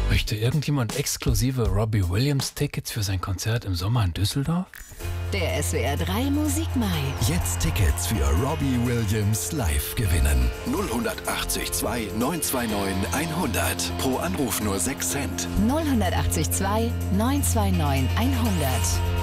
Möchte irgendjemand exklusive Robbie Williams Tickets für sein Konzert im Sommer in Düsseldorf? Der SWR 3 Musikmai. Jetzt Tickets für Robbie Williams live gewinnen. 080 929 100. Pro Anruf nur 6 Cent. 080 2 929 100.